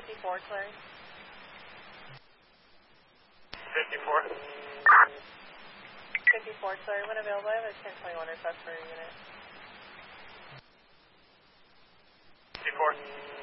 54, clearing. 54. 54, clearing. When available, I have a 1021 request for your unit. 54.